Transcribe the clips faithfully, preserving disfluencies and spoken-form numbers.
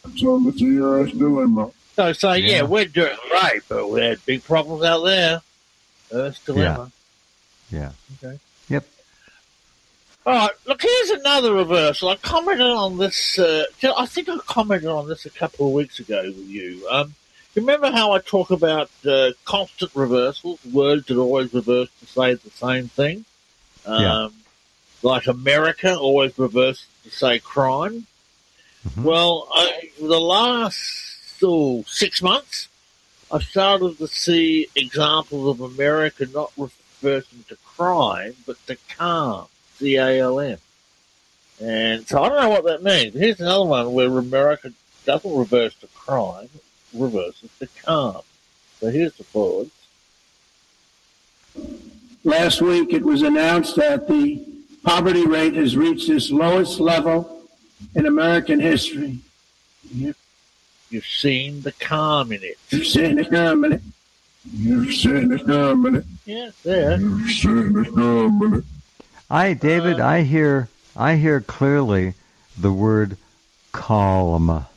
So it's a U S dilemma. So, so yeah. Yeah. we're doing great, but we had big problems out there. Earth's dilemma. Yeah. Okay. Yep. All right, look, here's another reversal. I commented on this, uh, I think I commented on this a couple of weeks ago with you. Um, you remember how I talk about uh, constant reversals, words that always reverse to say the same thing? Um, Yeah. Like America always reverses to say crime. Mhm. Well, I, the last oh, six months, I've started to see examples of America not reversing to crime, but to calm. C A L M. And so I don't know what that means. Here's another one where America doesn't reverse to crime, it reverses to calm. So here's the forwards. Last week it was announced that the poverty rate has reached its lowest level in American history. You've seen the calm in it. You've seen the calm in it. You've seen it coming. Yeah, it's there. You've seen it coming. I, David, I hear, I hear clearly the word calm.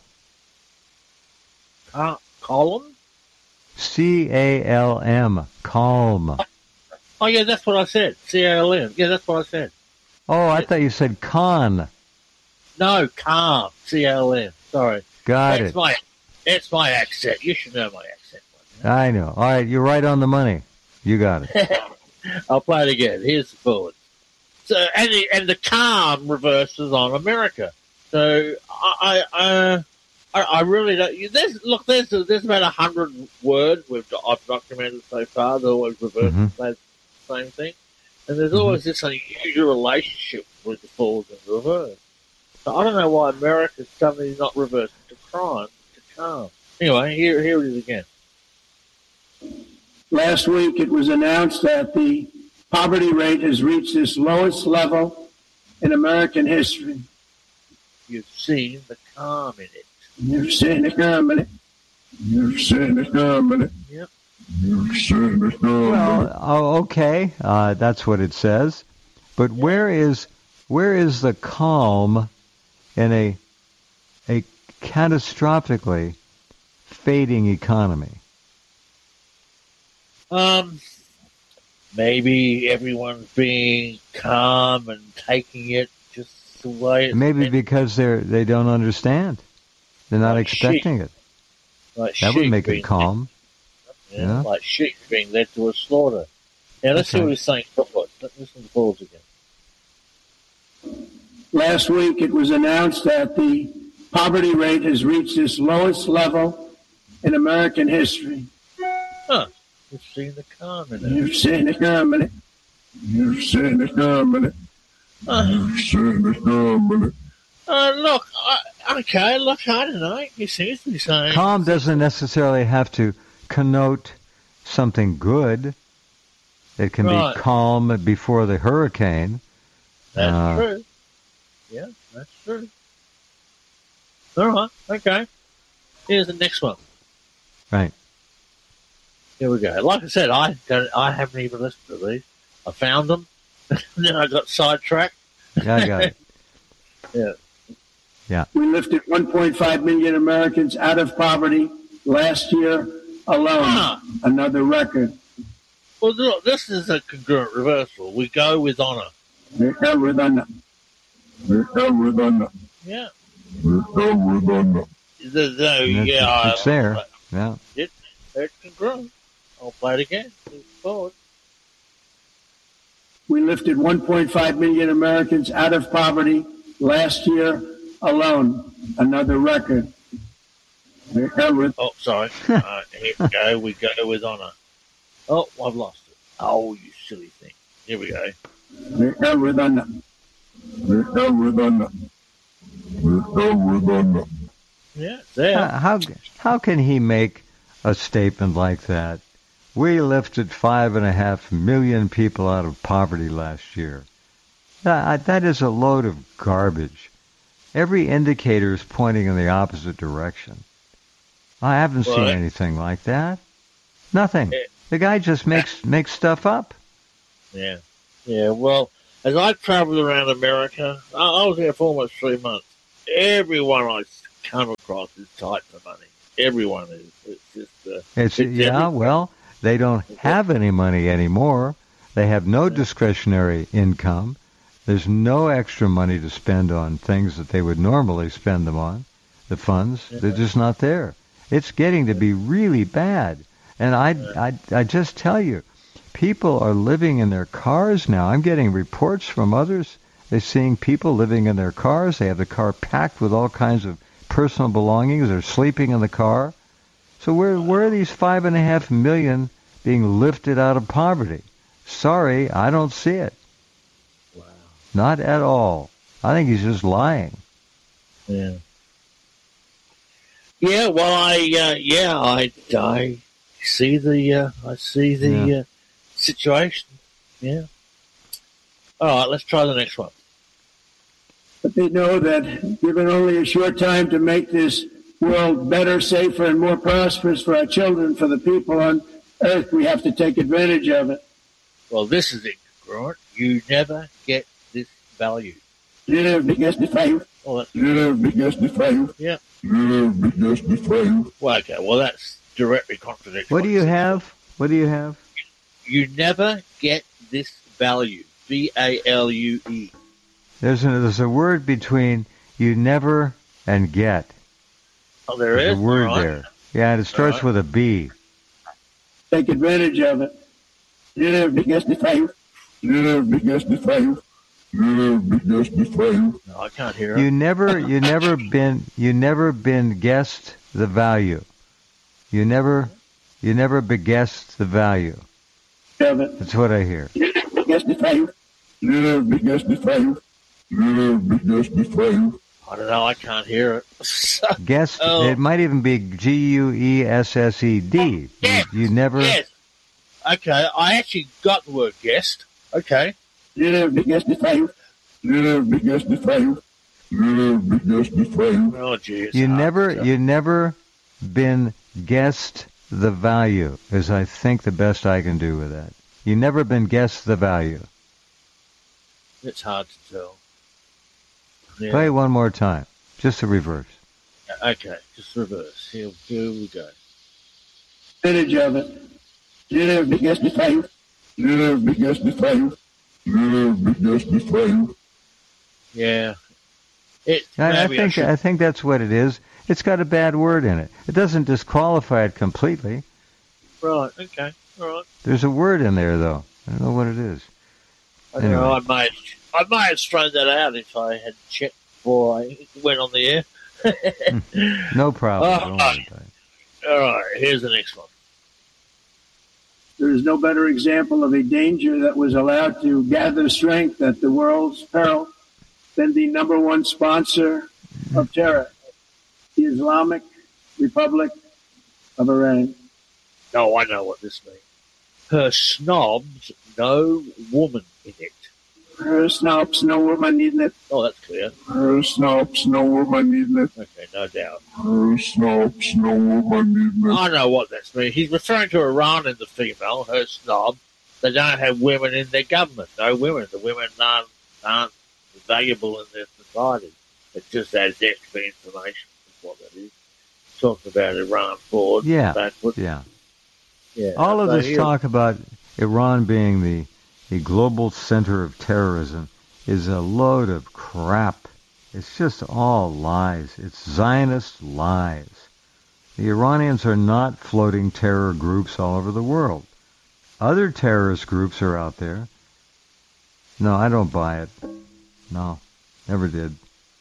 Uh, column? C A L M, calm. Oh, yeah, that's what I said. C A L M. Yeah, that's what I said. Oh, I thought you said con. No, calm. C A L M. Sorry. Got That's it. my, that's my accent. You should know my accent. I know. All right, you're right on the money. You got it. I'll play it again. Here's the forward. So, and the, and the calm reverses on America. So I I, uh, I, I really don't. There's look. There's there's about a hundred words we've I've documented so far. They always reverse Mhm. the same thing, and there's Mhm. always this unusual relationship with the forwards and the reverse. So I don't know why America's suddenly not reversing to crime to calm. Anyway, here here it is again. Last week it was announced that the poverty rate has reached its lowest level in American history. You've seen the calm in it. You've seen the calm in it. You've seen it coming. Yep. You've seen it coming. Well, oh, okay, uh, that's what it says. But where is where is the calm in a a catastrophically fading economy? Um, maybe everyone's being calm and taking it just the way it's Maybe meant, because they're they don't understand. They're not Like expecting it. like That would sheep make being it calm. led, Yeah. like sheep being led to a slaughter. Now let's see Okay. what he's saying. Let's listen to Paul's again. Last week it was announced that the poverty rate has reached its lowest level in American history. Huh? You've seen the calm in it. You've seen the calm in it. You've seen it coming. Uh, You've seen it coming. uh, look, I, okay, look, I don't know. He seems to be saying Calm doesn't necessarily have to connote something good. It can Right. be calm before the hurricane. that's uh, true. Yeah, that's true. All right, okay. Here's the next one. Right. Here we go. Like I said, I don't, I haven't even listened to these. I found them, and then I got sidetracked. Yeah, I got it. Yeah. We lifted one point five million Americans out of poverty last year alone. Ah. Another record. Well, look, this is a congruent reversal. We go with honour. We go with honor. We go with honor. Yeah. We go with honor. There's no, It's- yeah. it's there. I- Yeah. It, it's congruent. I'll play it again. Move forward. We lifted one point five million Americans out of poverty last year alone. Another record. We go with Oh, sorry. uh, here we go. We go with honour. Oh, I've lost it. Oh, you silly thing. Here we go. we go with honor. We go with honor. We go with honor. Yeah, it's there. How, how how can he make a statement like that? We lifted five and a half million people out of poverty last year. That, that is a load of garbage. Every indicator is pointing in the opposite direction. I haven't seen What? anything like that. Nothing. Eh. The guy just makes makes stuff up. Yeah. Yeah, well, as I travelled around America, I, I was there for almost three months. Everyone I come across is tight for money. Everyone is. It's just. Uh, It's, it's yeah, every- well, they don't have any money anymore. They have no discretionary income. There's no extra money to spend on things that they would normally spend them on. The funds, they're just not there. It's getting to be really bad. And I, I, I just tell you, people are living in their cars now. I'm getting reports from others. They're seeing people living in their cars. They have the car packed with all kinds of personal belongings. They're sleeping in the car. So where, where are these five and a half million being lifted out of poverty? Sorry, I don't see it. Wow. Not at all. I think he's just lying. Yeah. Yeah. Well, I. Uh, yeah. I. I see the. Uh, I see the Yeah. uh, situation. Yeah. All right. Let's try the next one. But they know that given only a short time to make this world better, safer, and more prosperous for our children, for the people on Earth, we have to take advantage of it. Well, this is incongruent. You never get this value. Yeah, because if I Oh, that's, Yeah, because the fire. yeah. Yeah, because the fire. Well, okay. Well, that's directly contradictory. What do you have? What do you have? You never get this value. V A L U E. There's a, there's a word between you never and get. Oh, there There's is a word right. there. Yeah, and it starts Right. with a B. take advantage of it. Yeah, because if I Yeah, because the fire. Yeah, because the fire. No, I can't hear it. You never, you never been, you never been guessed the value. You never, you never beguessed the value. of it. That's what I hear. Because if I Yeah, because the fire. Yeah, because the fire. I don't know. I can't hear it. Guessed. Oh. It might even be G U E S S E D. Yes. You, you never. Yes. Okay. I actually got the word guessed. Okay. yeah, because if I Yeah, because the fire. Yeah, because the fire. Oh, geez. You never, you never been guessed the value. Is I think the best I can do with that. You never been guessed the value. It's hard to tell. Yeah. Play one more time, just the reverse. Okay. Just reverse. Here, here we go. advantage of it. Yeah, because if I Yeah, because the fire. Yeah, because the fire. Yeah. It. I, I maybe I think should- I think that's what it is. It's got a bad word in it. It doesn't disqualify it completely. Right. Okay. All right. There's a word in there though. I don't know what it is. I don't know. I Anyway. might. I might have thrown that out if I had checked before I went on the air. No problem. Oh, Don't worry about it. All right. Here's the next one. there is no better example of a danger that was allowed to gather strength at the world's peril than the number one sponsor of terror, the Islamic Republic of Iran. No, I know what this means. Her snobs, no woman in it. Her snobs, no woman in it. Oh, that's clear. Her snobs, no woman in it. Okay, no doubt. Her snobs, no woman in it. I know what that means. He's referring to Iran and the female, her snob. They don't have women in their government. No women. The women aren't, aren't valuable in their society. It just adds extra information. That's what that is. Talking about Iran forward. Yeah. Backward. Yeah. Yeah. All of So this here- talk about Iran being the, the global center of terrorism is a load of crap. It's just all lies. It's Zionist lies. The Iranians are not floating terror groups all over the world. Other terrorist groups are out there. No, I don't buy it. No, never did.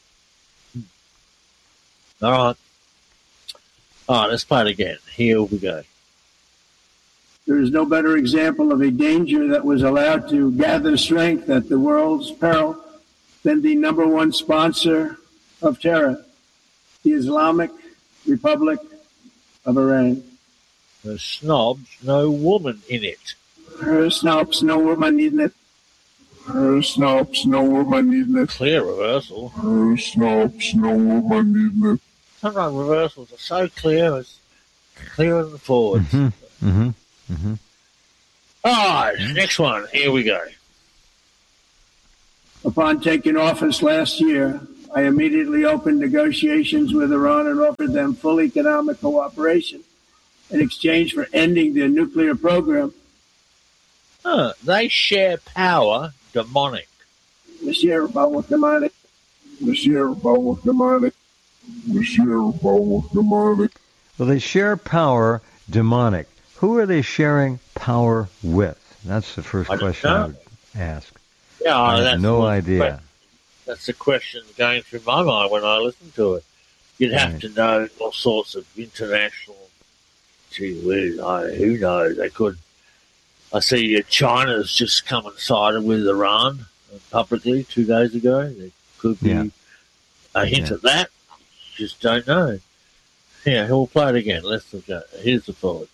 All right. All right, let's play it again. Here we go. There is no better example of a danger that was allowed to gather strength at the world's peril than the number one sponsor of terror, the Islamic Republic of Iran. Her snobs, no woman in it. Her snobs, no woman in it. Her snobs, no woman in it. Clear reversal. Her snobs, no woman in it. Sometimes reversals are so clear, it's clearer than forwards. Mm-hmm. Mm-hmm. Mm-hmm. All right, next one. Here we go. Upon taking office last year, I immediately opened negotiations with Iran and offered them full economic cooperation in exchange for ending their nuclear program. Huh, they share power, demonic. The share power, demonic. The share power, demonic. The share power, demonic. Well, they share power, demonic. Who are they sharing power with? That's the first I don't question know. I would ask. Yeah, I have that's no the idea. que- That's the question going through my mind when I listen to it. You'd have Right. to know all sorts of international. Gee whiz, I, who knows? They could. I see uh, China's just come and sided with Iran publicly two days ago. There could be Yeah. a hint Yeah. at that. Just don't know. Yeah, we'll play it again. Let's look at it. Here's the thoughts.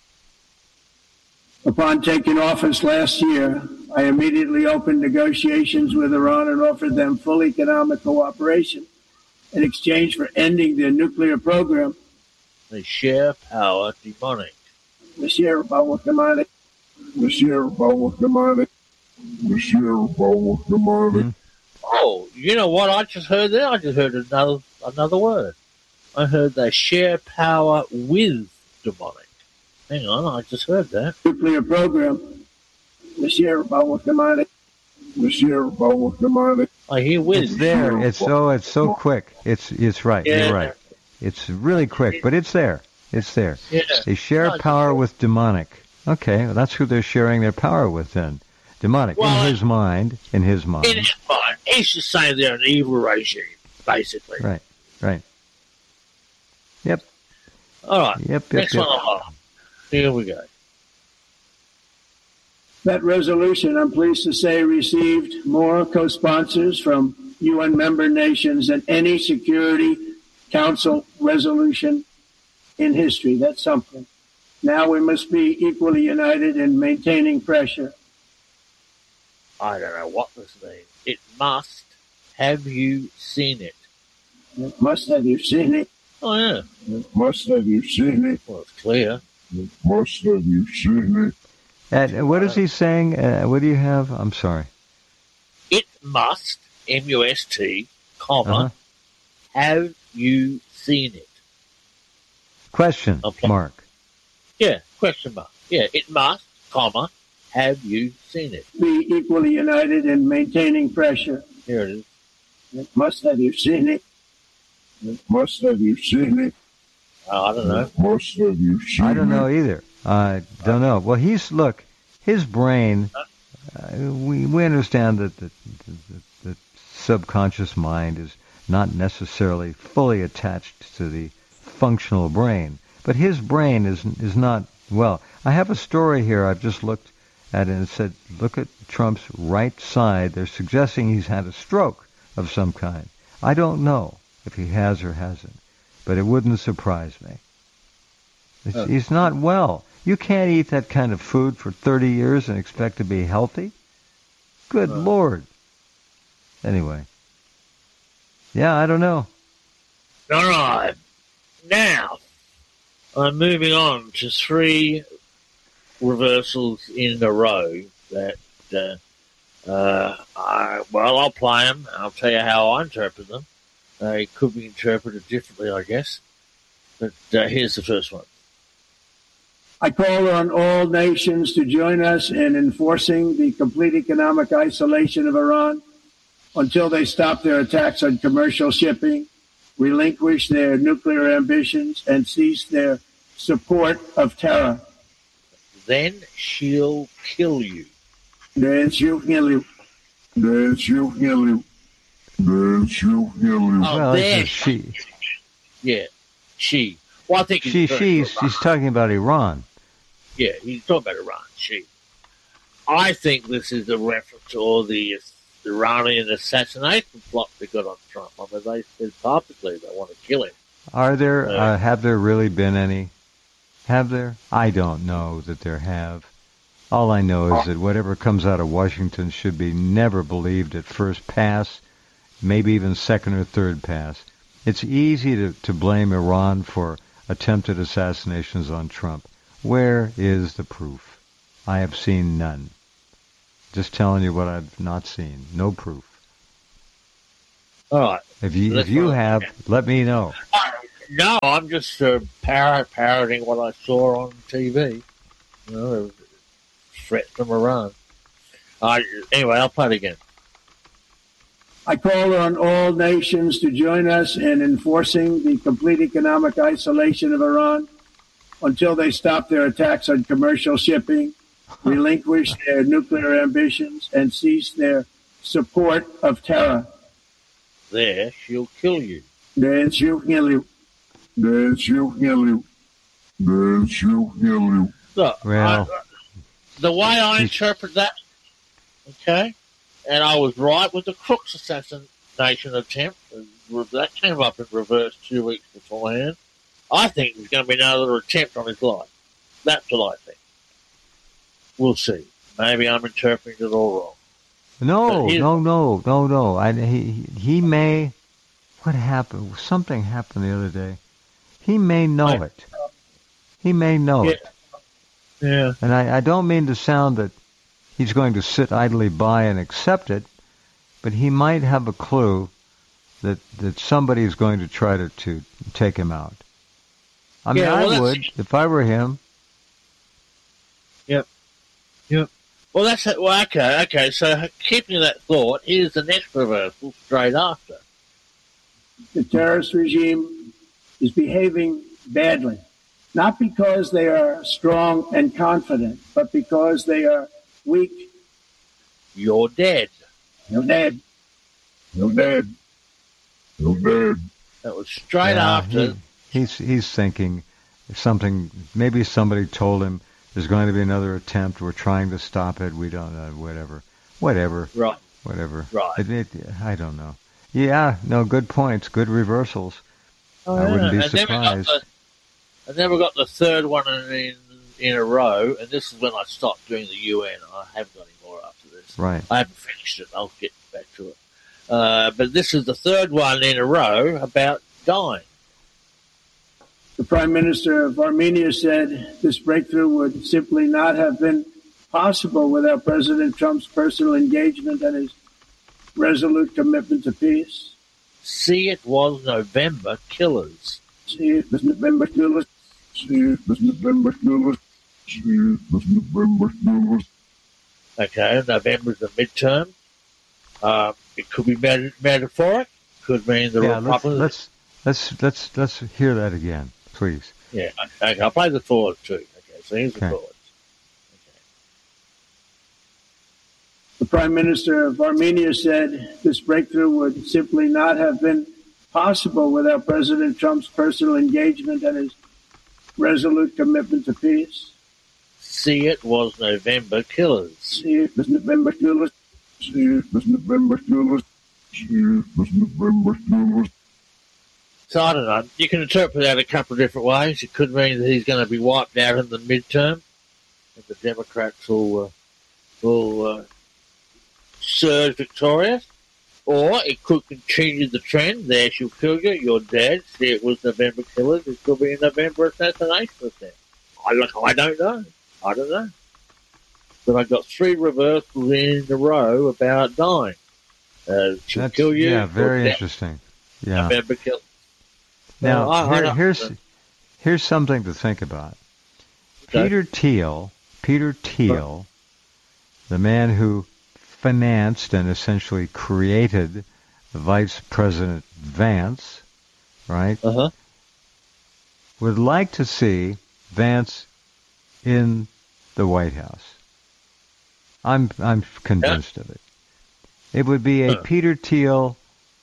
Upon taking office last year, I immediately opened negotiations with Iran and offered them full economic cooperation in exchange for ending their nuclear program. They share power, demonic. The share power, demonic. The share power, demonic. The share power, demonic. Oh, you know what I just heard there? I just heard another another word. I heard they share power with demonic. Hang on, I just heard that. Nuclear program. The share power, demonic. The share power, demonic. I hear with. It's there. It's so it's so quick. It's it's right. Yeah. You're right. It's really quick, but it's there. It's there. Yeah. They share No, power just- with demonic. Okay, well, that's who they're sharing their power with then. Demonic. Well, in his mind. In his mind. In his mind, he's just saying they're an evil regime, basically. Right. Right. Yep. All right. Yep. Yep. Next yep. one along. Here we go. That resolution, I'm pleased to say, received more co-sponsors from U N member nations than any Security Council resolution in history. That's something. Now we must be equally united in maintaining pressure. I don't know what this means. It must. Have you seen it? Must have you seen it? Oh, yeah. Must have you seen it? Well, it's clear. Must have you seen it? And what is he saying? Uh, what do you have? I'm sorry. It must, M U S T, comma, Uh-huh. have you seen it? Question Okay. mark. Yeah, question mark. Yeah, it must, comma, have you seen it? Be equally united in maintaining pressure. Here it is. Must have you seen it? Must have you seen it? Oh, I don't know. Must have you seen it? I don't know either. I don't know. Well, he's look. His brain. Uh, we we understand that the, the, the subconscious mind is not necessarily fully attached to the functional brain, but his brain is is not well. I have a story here. I've just looked at it and it said, look at Trump's right side. They're suggesting he's had a stroke of some kind. I don't know if he has or hasn't, but it wouldn't surprise me. It's, Oh. He's not well. You can't eat that kind of food for thirty years and expect to be healthy. Good Oh. Lord. Anyway. Yeah, I don't know. All right. Now, I'm moving on to three reversals in a row that, uh, uh, I, well, I'll play them. I'll tell you how I interpret them. They could be interpreted differently, I guess. But uh, here's the first one. I call on all nations to join us in enforcing the complete economic isolation of Iran until they stop their attacks on commercial shipping, relinquish their nuclear ambitions, and cease their support of terror. Then she'll kill you. Then she'll kill you. Then she'll kill you. Then she'll kill you. Oh, well, there. it's a she. Yeah, she. Well, I think he's She, referring to she's, Iran. she's talking about Iran. Yeah, he's talking about Iran. She. I think this is a reference to all the Iranian assassination plot they got on Trump. I mean, they said publicly they want to kill him. Are there, Uh, uh, have there really been any? Have there? I don't know that there have. All I know is that whatever comes out of Washington should be never believed at first pass, maybe even second or third pass. It's easy to, to blame Iran for attempted assassinations on Trump. Where is the proof? I have seen none. Just telling you what I've not seen. No proof. All right. If you That's if you what- have, let me know. No, I'm just uh, parrot, parroting what I saw on T V. You know, threat from Iran. Uh, anyway, I'll play it again. I call on all nations to join us in enforcing the complete economic isolation of Iran until they stop their attacks on commercial shipping, relinquish their nuclear ambitions, and cease their support of terror. There, she'll kill you. Then she'll kill you. Then she'll kill you. Then she'll kill you. Look, Well, I, the way I interpret that, okay, and I was right with the Crooks assassination attempt. That came up in reverse two weeks beforehand. I think there's going to be another attempt on his life. That's what I think. We'll see. Maybe I'm interpreting it all wrong. No, But here's- no, no, no, no. I, he he may. What happened? Something happened the other day. He may know Right. it. He may know Yeah. it. Yeah. And I, I don't mean to sound that he's going to sit idly by and accept it, but he might have a clue that that somebody is going to try to, to take him out. I mean, Yeah, well, I that's- would if I were him. Yep. Yep. Well, that's it. Well, okay, okay. So keeping that thought, here's the next reversal straight after. The terrorist regime is behaving badly, not because they are strong and confident, but because they are weak. You're dead. You're dead. You're dead. You're dead. That was straight Yeah, after. he- he's he's thinking something. Maybe somebody told him there's going to be another attempt. We're trying to stop it. We don't know. Whatever. Whatever. Right. Whatever. Right. It, it, I don't know. Yeah. No. Good points. Good reversals. Oh, I wouldn't be I never got surprised. the- I never got the third one in, in in a row, and this is when I stopped doing the U N. I haven't got any more after this. Right. I haven't finished it. I'll get back to it. Uh, but this is the third one in a row about dying. The Prime Minister of Armenia said this breakthrough would simply not have been possible without President Trump's personal engagement and his resolute commitment to peace. See, it was November killers. See, it was November killers. See it, this November killers. See it, this November killers. Okay, November's the midterm. Uh, it could be meta- metaphoric. Could mean the Yeah. Let's, Republicans. let's let's let's let's hear that again, please. Yeah, okay, I'll play the forward too. Okay, so here's the Okay. forwards. The Prime Minister of Armenia said this breakthrough would simply not have been possible without President Trump's personal engagement and his resolute commitment to peace. See, it was November killers. See, it was November killers. See it, this November killers. See it, this November killers. So I don't know. You can interpret that a couple of different ways. It could mean that he's going to be wiped out in the midterm, and the Democrats will uh, will uh, surge victorious, or it could continue the trend. There, she'll kill you. You're dead. See, it was November killers. It could be a November assassination attempt. I look. I don't know. I don't know. But I got three reversals in a row about dying. Uh, she'll That's, kill you. yeah. you're Very dead. interesting. Yeah. November killers. Now, Well, I- I here, don't- here's here's something to think about. Okay. Peter Thiel, Peter Thiel, the man who financed and essentially created Vice President Vance, right, Uh huh. would like to see Vance in the White House. I'm I'm convinced of it. It would be a Huh. Peter Thiel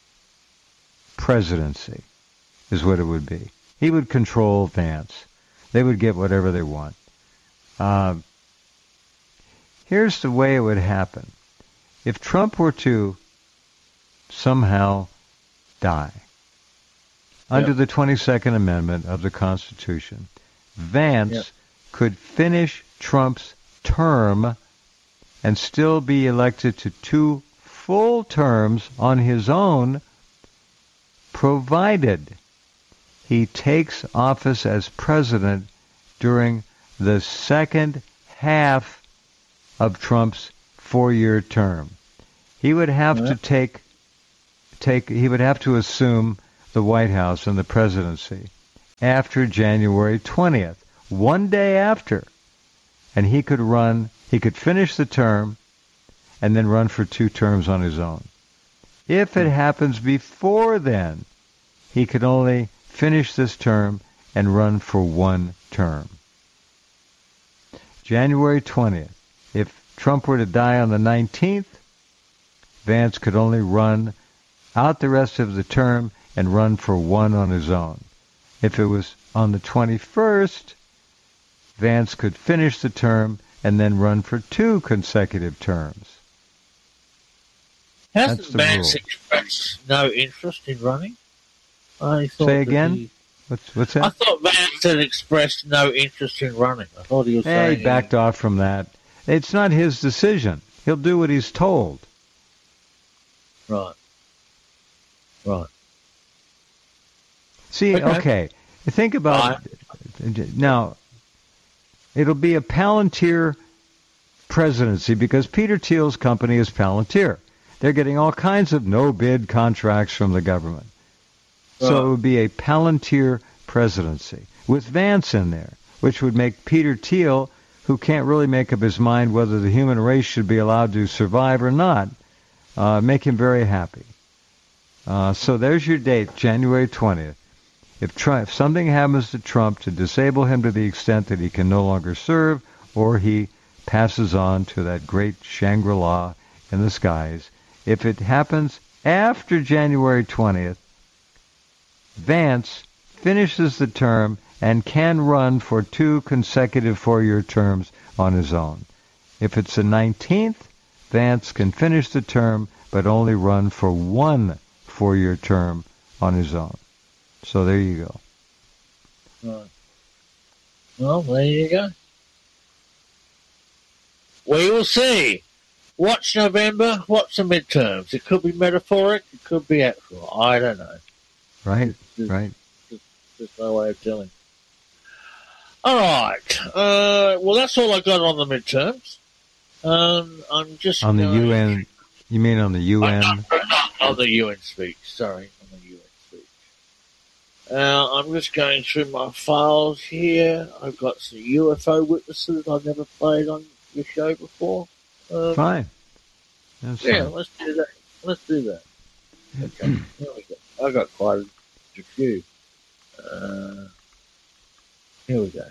presidency, is what it would be. He would control Vance. They would get whatever they want. Uh, here's the way it would happen. If Trump were to somehow die under Yep. the twenty-second Amendment of the Constitution, Vance Yep. could finish Trump's term and still be elected to two full terms on his own, provided he takes office as president during the second half of Trump's four-year term. He would have Yeah. to take take, he would have to assume the White House and the presidency after January twentieth, one day after. And he could run, he could finish the term and then run for two terms on his own. If it happens before then, he could only finish this term and run for one term. January twentieth. If Trump were to die on the nineteenth, Vance could only run out the rest of the term and run for one on his own. If it was on the twenty-first, Vance could finish the term and then run for two consecutive terms. Hasn't Vance expressed no interest in running? I thought Say again? He, what's, what's that? I thought Vance had expressed no interest in running. I thought he was hey, saying... he backed off from that. It's not his decision. He'll do what he's told. Right. Right. See, okay. okay. Think about... Right. Now, it'll be a Palantir presidency because Peter Thiel's company is Palantir. They're getting all kinds of no-bid contracts from the government. So uh, it would be a Palantir presidency with Vance in there, which would make Peter Thiel, who can't really make up his mind whether the human race should be allowed to survive or not, uh, make him very happy. Uh, so there's your date, January twentieth. If, Trump, if something happens to Trump to disable him to the extent that he can no longer serve, or he passes on to that great Shangri-La in the skies, if it happens after January twentieth, Vance finishes the term and can run for two consecutive four-year terms on his own. If it's the nineteenth, Vance can finish the term but only run for one four-year term on his own. So there you go. Right. Well, there you go. We will see. Watch November, watch the midterms. It could be metaphoric, it could be actual. I don't know. Right, just, right. Just, just no way of telling. All right. Uh, well, that's all I got on the midterms. Um, I'm just on the going, U N. You mean on the U N? Not, not on the U N speech. Sorry, on the U N speech. Uh, I'm just going through my files here. I've got some U F O witnesses I've never played on your show before. Um, fine. That's yeah, fine. let's do that. Let's do that. Okay. Here we go. I got quite a few. Uh, here we go.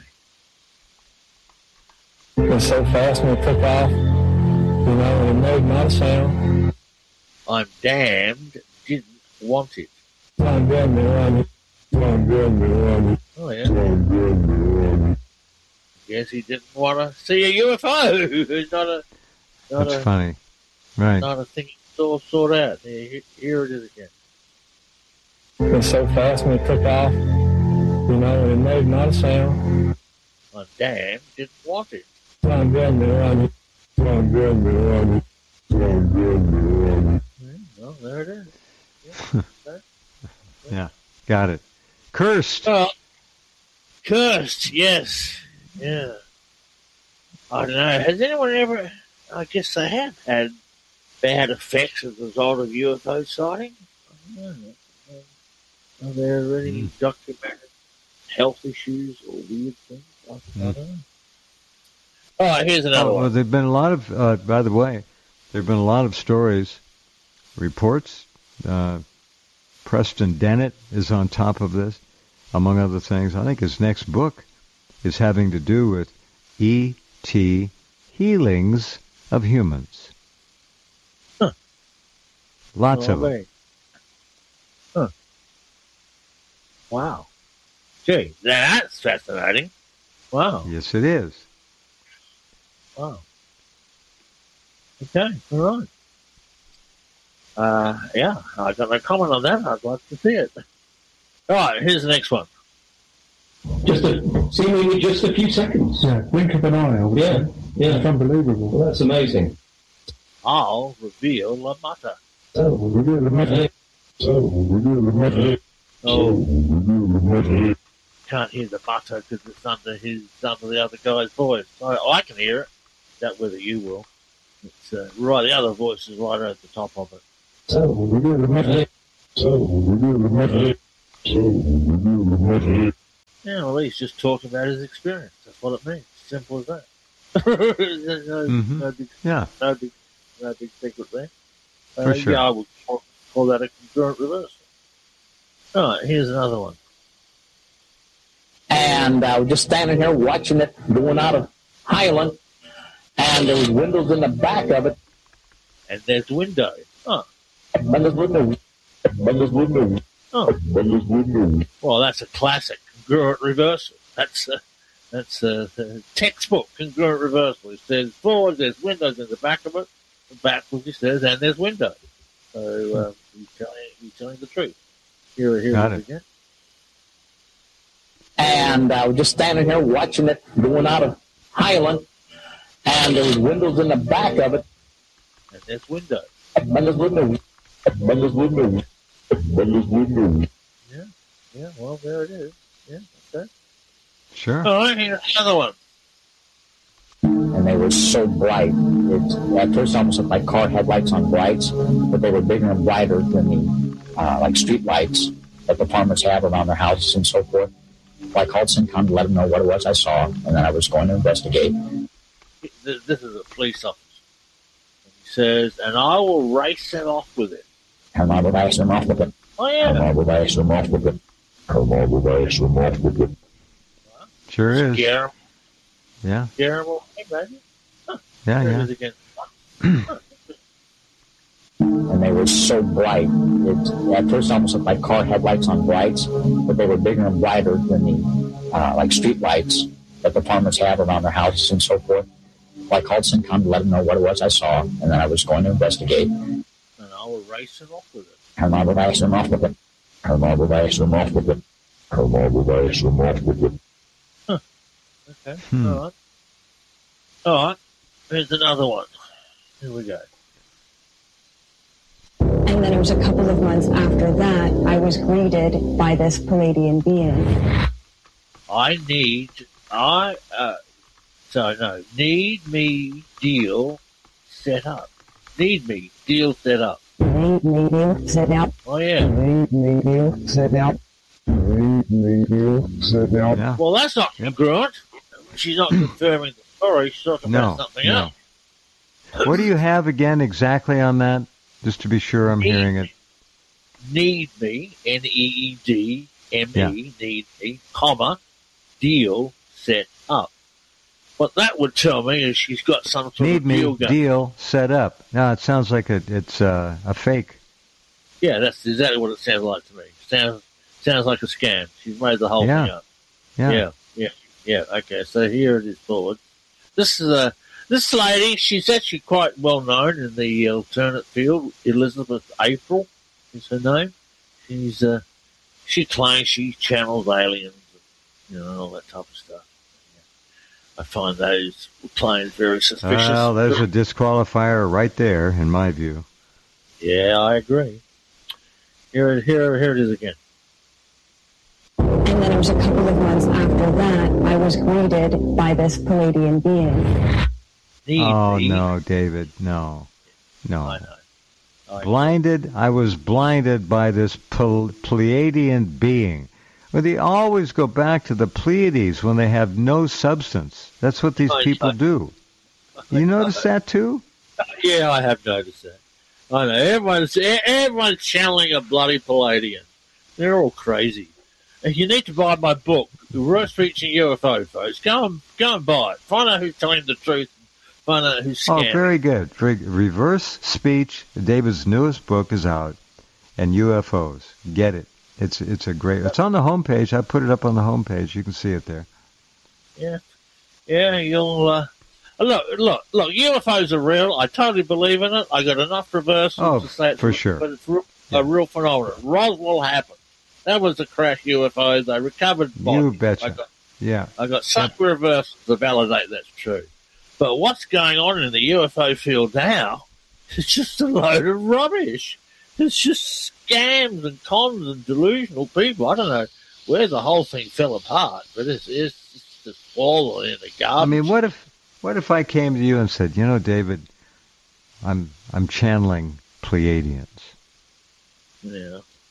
It was so fast when it took off, you know, and it made not a sound. I'm damned didn't want it. I'm damned around it. I'm damned around it. Oh, yeah. I'm damned around it. Guess he didn't want to see a U F O. It's not a... Not That's a, funny. Right. Not a thing he saw sort out. Here, here it is again. It was so fast when it took off, you know, and it made not a sound. I'm damned didn't want it. I'm damned around it. I'm damned around it. I'm damned around it. Well, there it is. Yeah, okay. Yeah, got it. Cursed. Oh, cursed, yes. Yeah. I don't know. Has anyone ever... I guess they have had bad effects as a result of U F O sighting. I don't know. Are there any mm. documented health issues or weird things? I don't know. Mm. All right, here's another oh, one. Well, there have been a lot of, uh, by the way, there have been a lot of stories, reports. Uh, Preston Dennett is on top of this, among other things. I think his next book is having to do with E T healings of humans. Huh. Lots oh, of them. Huh. Wow. Gee, that's fascinating. Wow. Yes, it is. Wow. Okay, all right. Uh, yeah, I got no comment on that. I'd like to see it. All right, here's the next one. Just a, seemingly just a few seconds. Yeah, blink of an eye. Yeah, yeah. It's unbelievable. Well, that's amazing. I'll reveal La Mata. Oh, reveal the matter. Oh, reveal the matter. Oh, can't hear the Mata because it's under his, under the other guy's voice. I, I can hear it. That whether you will. It's uh, right. The other voice is right at the top of it. Oh, reveal the matter. Yeah, well, he's just talking about his experience. That's what it means. Simple as that. no, Mhm. no, big, Yeah, no, big, no big secret there. Uh, For sure. Yeah, I would call, call that a congruent reversal. All right, here's another one. And I was just standing here watching it going out of Highland, and there was windows in the back of it. And there's window. Oh, And there's windows. And there's windows. oh. And there's windows. Well, that's a classic congruent reversal. That's a, that's a, a textbook congruent reversal. It says forward, there's windows in the back of it. And backwards it says, and there's windows. So um, he's, telling, he's telling the truth. Here, here Got it it. is again. And I was just standing here watching it going out of Highland, and there was windows in the back of it. And there's windows. And there's windows. And there's windows. And there's windows. Yeah, yeah. Well, there it is. Yeah, okay. sure. All right, here's another one. And they were so bright. It, at first, it almost looked like car headlights on brights, but they were bigger and brighter than the uh, like street lights that the farmers have around their houses and so forth. So I called CENTCOM to let them know what it was I saw, and then I was going to investigate. This this is a police officer. And he says, and I will race it off with it. And I would ask them off with it. Oh, And yeah. I would ask them off with it. And I would ask them off with it. Sure is. Scare him. Yeah, Scare him away, maybe. yeah, There it yeah. is again. And they were so bright. It, at first, it almost looked like car headlights on brights, but they were bigger and brighter than the uh, like street lights that the farmers have around their houses and so forth. So I called CENTCOM to let them know what it was I saw, and then I was going to investigate. And I will race it off with it. And I would ask them off with it. And I would ask them off with it. And I would ask them off with it. Okay. Hmm. All right. All right. Here's another one. Here we go. And then it was a couple of months after that, I was greeted by this Palladian being. I need, I, uh, so no, need me deal set up. Need me deal set up. Need me deal set up. Oh, yeah. Need me deal set up. Need me deal set up. Yeah. Well, that's not congruent. She's not confirming the story. She's talking No, about something no. else. What do you have again exactly on that? Just to be sure I'm hearing it. Need me, N E E D M E, Yeah. need me, comma, deal set up. What that would tell me is she's got some sort Need of deal me going. deal set up. No, it sounds like a, it's uh, a fake. Yeah, that's exactly what it sounds like to me. Sounds sounds like a scam. She's made the whole Yeah. thing up. Yeah. Yeah, yeah, yeah. Okay, so here it is forward. This is a this lady. She's actually quite well known in the alternate field. Elizabeth April is her name. She's uh, she claims she channels aliens, and, you know, all that type of stuff. I find those claims very suspicious. Well, there's a disqualifier right there, in my view. Yeah, I agree. Here, here, here it is again. And then it was a couple of months after that, I was greeted by this Palladian being. Need Oh, me. no, David, no. No. I know. I Blinded, I was blinded by this Ple- Pleiadian being. Well, they always go back to the Pleiades when they have no substance. That's what these I- people I- do. You notice that too? Yeah, I have noticed that. I know everyone's everyone's channeling a bloody Palladian. They're all crazy. And you need to buy my book, The Worst Reaching U F O, folks. Go and go and buy it. Find out who's telling the truth. Find out who's Oh, scamming. very good. Very- Reverse Speech. David's newest book is out, and U F Os. Get it. It's it's a great. It's on the homepage. I put it up on the homepage. You can see it there. Yeah, yeah. You'll uh, look, look, look. U F Os are real. I totally believe in it. I got enough reversals Oh, to say it's for real, sure. But it's real, a real phenomenon. Roswell happened. That was a crash U F Os. They recovered bodies. You betcha. I got, Yeah. I got some reversals to validate that's true. But what's going on in the U F O field now is just a load of rubbish. It's just scams and cons and delusional people. I don't know where the whole thing fell apart, but it's, it's just all in the garbage. I mean, what if what if I came to you and said, you know, David, I'm I'm channeling Pleiadians. Yeah.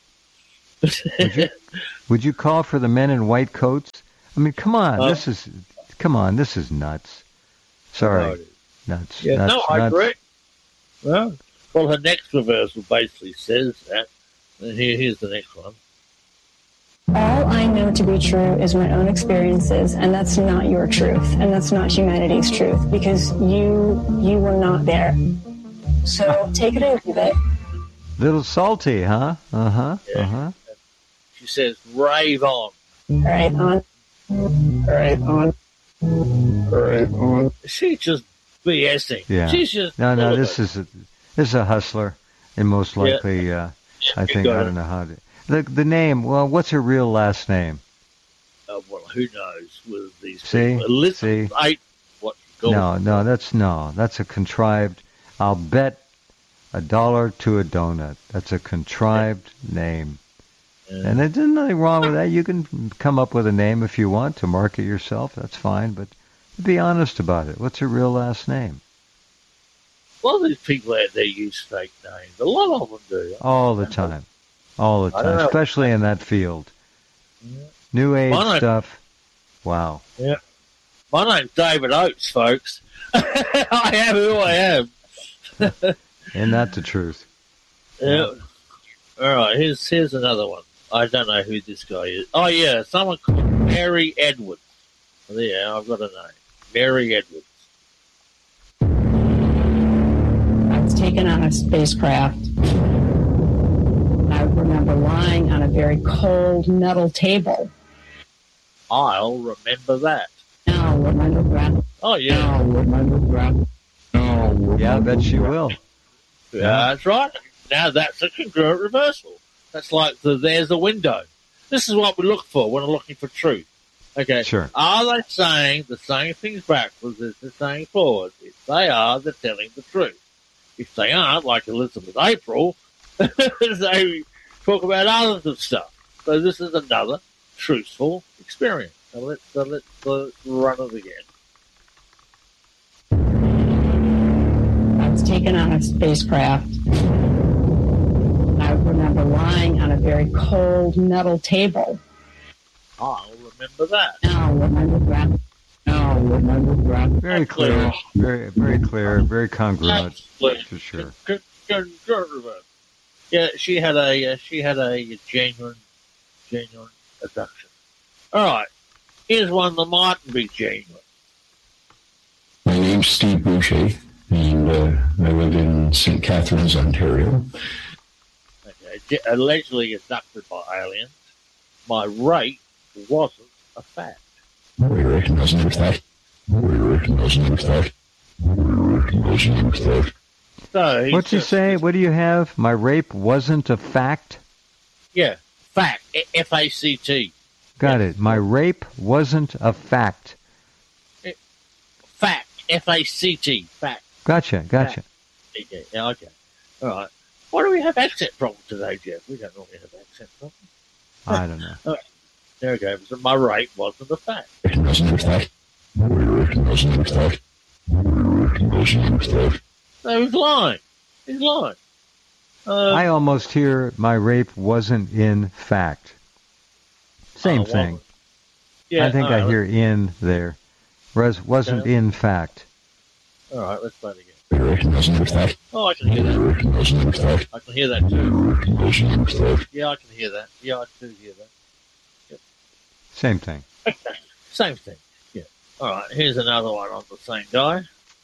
Would you, would you call for the men in white coats? I mean, come on, Uh, this is, come on, this is nuts. Sorry, No, it is. nuts. Yeah, nuts, no, I nuts. agree. Well, well, her next reversal basically says that. And here, here's the next one. All I know to be true is my own experiences, and that's not your truth, and that's not humanity's truth, because you you were not there. So take it or leave it. Little salty, huh? Uh huh. Yeah. Uh huh. She says, rave on. All right, on. All right, on. All right, on. She's just BSing. Yeah. She's just No, no. full of This it. is a this is a hustler, and most Yeah. likely, uh, I You think got I it. don't know how to. The the name. Well, what's her real last name? Uh, well, who knows with these See? people. Elizabeth See? ain't what you call No, it. no. That's no. That's a contrived. I'll bet a dollar to a donut. That's a contrived name. Yeah. And there's nothing wrong with that. You can come up with a name if you want to market yourself. That's fine. But be honest about it. What's her real last name? A lot of these people out there use fake names. A lot of them do. All the time. All the I don't time. know. Especially in that field. Yeah. New age Mine- stuff. Wow. Yeah. My name's David Oates, folks. I am who I am. Isn't that the truth? Yeah. All right, here's here's another one. I don't know who this guy is. Oh, yeah, someone called Mary Edwards. Yeah, I've got a name. Mary Edwards. I was taken on a spacecraft. I remember lying on a very cold metal table. I'll remember that. Now, remember that. Oh, yeah. Now, remember that. Now, Yeah, I bet she will. Yeah, that's right. Now that's a congruent reversal. That's like the there's a window. This is what we look for when we're looking for truth. Okay. Sure. Are they saying the same things backwards as they're saying forwards? If they are, they're telling the truth. If they aren't, like Elizabeth April, they talk about other stuff. So this is another truthful experience. So let's, so let's uh, run it again. I was taken on a spacecraft. I remember lying on a very cold metal table. I'll remember that. Now, remember that. Now, remember that. Very clear. Very, very clear. Very congruent. Absolutely. For sure. Con- con- con- Yeah, she had a uh, she had a genuine genuine abduction. All right, here's one that mightn't be genuine. My name's Steve Boucher, and uh, I live in Saint Catharines, Ontario. Okay, ge- allegedly abducted by aliens. My rape wasn't a fact. We recognize another fact. We recognize another fact. We recognize another fact. So he's What'd you just- say? What do you have? My rape wasn't a fact? Yeah, fact. F A C T. Got it. My rape wasn't a fact. Fact. F A C T. Fact. Gotcha. Gotcha. Yeah, yeah, okay. All right. Why do we have accent problems today, Jeff? We don't normally have accent problems. I don't know. All right. There we go. So my rape wasn't a fact. Recognize another fact. We recognize another fact. We recognize another fact. No, he's lying. He's lying. Um, I almost hear my rape wasn't in fact. Same Oh, well, thing. yeah, I think all I right, hear in there. Was, wasn't Okay. in fact. All right, let's play it again. We recognize another fact. Oh, I can hear We that. recognize another fact. I can hear that We too. recognize another fact. Yeah, I can hear that. Yeah, I do hear that. Same thing. Same thing. Yeah. All right, here's another one on the same guy.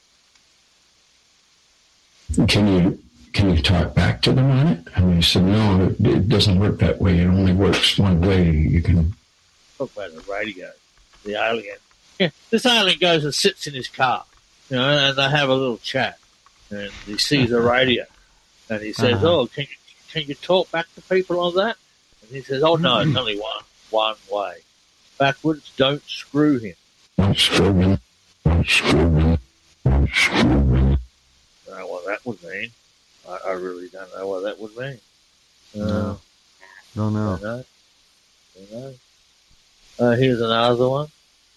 Can you can you talk back to them on it? And he said, no, it, it doesn't work that way. It only works one way. You can. Talk about the radio, the alien. Yeah, this alien goes and sits in his car, you know, and they have a little chat. And he sees a radio, and he says, Uh-huh. "Oh, can you can you talk back to people on that?" And he says, "Oh no, it's only one one way. Backwards, don't screw him." Don't screw me. Don't screw me. Don't screw me. I don't know what that would mean. I, I really don't know what that would mean. Uh, No. Don't know. Don't know. Don't know. Uh, here's another one.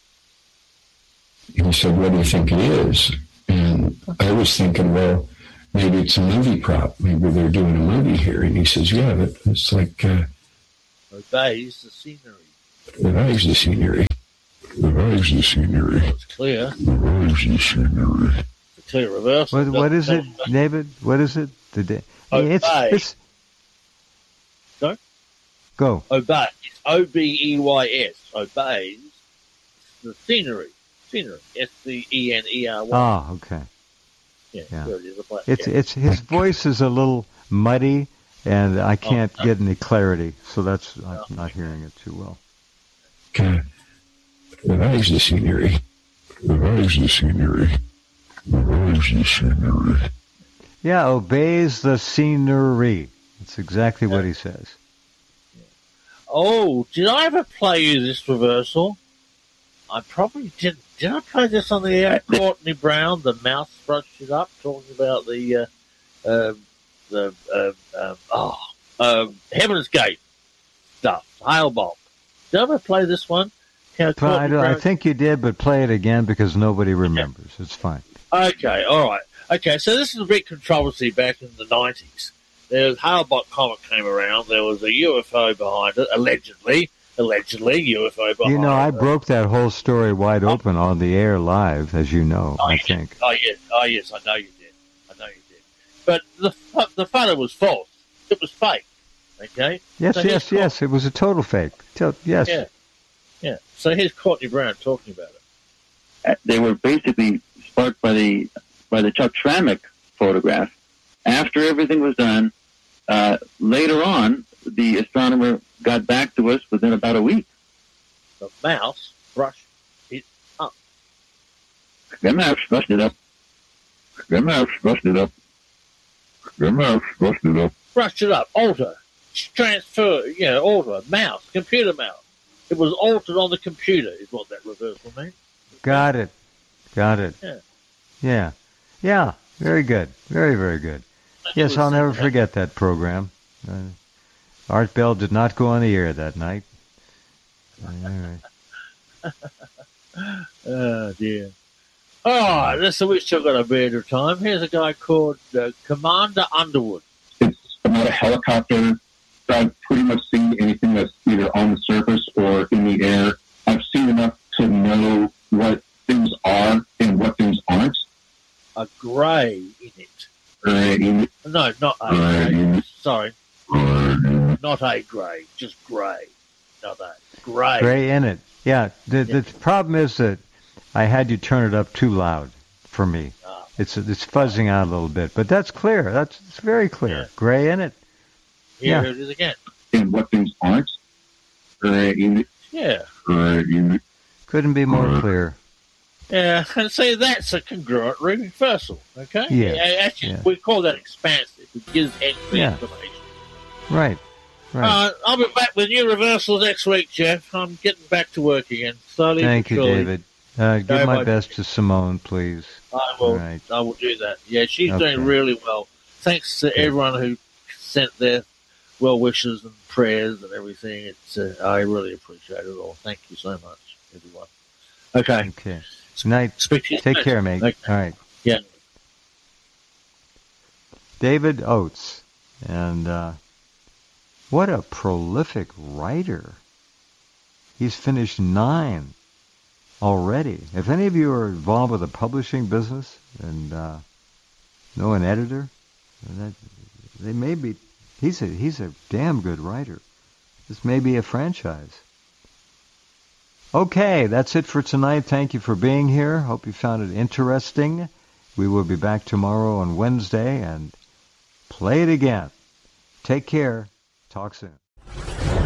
He said, what do you think it is? And I was thinking, well, maybe it's a movie prop. Maybe they're doing a movie here. And he says, yeah, but it's like uh, obeys the scenery. Obeys the scenery. Obeys the scenery. It's clear. Obeys the scenery. It's a clear reversal. What, what is it, David? What is it? The da- Obey. It's, it's, No? Go. Obey. It's O B E Y S. Obeys the scenery. Scenery. S C E N E R Y. Ah, okay. Yeah, Yeah. there it is. It's Yeah. it's his voice is a little muddy, and I can't Oh, no. get any clarity, so that's I'm not hearing it too well. Okay. Obeys the scenery. Obeys the scenery. Obeys the scenery. Yeah, obeys the scenery. That's exactly what he says. Oh, did I ever play you this reversal? I probably didn't. Did I play this on the air? Courtney Brown, the mouse brushed it up, talking about the, uh, uh, the, uh, uh, oh, uh, Heaven's Gate stuff, Hail Bomb. Did I ever play this one? How I, Courtney don't- I Brown- think you did, but play it again because nobody remembers. It's fine. Okay, all right. Okay, so this is a big controversy back in the nineties. There was Hale-Bopp comet came around. There was a U F O behind it, allegedly. Allegedly, U F O behind You know, I it. broke that whole story wide open on the air live, as you know, Oh, I you think. Did. Oh, yes. Oh, yes, I know you did. I know you did. But the fu- the photo was false. It was fake. Okay? Yes, So here's yes, Courtney- yes. It was a total fake. To- yes. Yeah. Yeah. So here's Courtney Brown talking about it. They were basically sparked by the by the Chuck Schrammick photograph. After everything was done, uh, later on, the astronomer got back to us within about a week. The mouse brushed it up. The mouse brushed it up. The mouse brushed it up. The mouse brushed it up. Brushed it up. Alter. Transfer. You know, alter. Mouse. Computer mouse. It was altered on the computer is what that reversal means. Got it. Got it. Yeah. Yeah. Yeah. Very good. Very, very good. Yes, I'll never forget that program. Uh, Art Bell did not go on the air that night. All right. Oh, dear. All right, listen, we've still got a bit of time. Here's a guy called uh, Commander Underwood. It's about a helicopter. So I've pretty much seen anything that's either on the surface or in the air. I've seen enough to know what things are and what things aren't. A grey in it. Uh, No, not a grey. Sorry. Not a grey, just grey. Not a grey. Gray in it. Yeah. The, the problem is that I had you turn it up too loud for me. Ah. It's it's fuzzing out a little bit, but that's clear. That's it's very clear. Yeah. Gray in it. Here Yeah. it is again. and what things aren't. Uh, Yeah. Couldn't be more clear. Yeah, and see, that's a congruent reversal, okay? Yeah, Yeah, actually, yeah. we call that expansive. It gives extra Yeah. information. Right. Right. Uh, I'll be back with new reversals next week, Jeff. I'm getting back to work again. Slowly Thank but you, surely. David. Uh, give No, my my- best to Simone, please. I will. All right. I will do that. Yeah, she's Okay. doing really well. Thanks to everyone who sent their well wishes and prayers and everything. It's uh, I really appreciate it all. Thank you so much, everyone. Okay. Okay. Night. Speak to you Take soon. care, mate. Okay. All right. Yeah. David Oates. And uh, what a prolific writer. He's finished nine already. If any of you are involved with a publishing business and uh, know an editor, that, they may be. He's a he's a damn good writer. This may be a franchise. Okay, that's it for tonight. Thank you for being here. Hope you found it interesting. We will be back tomorrow on Wednesday and play it again. Take care. Talk soon.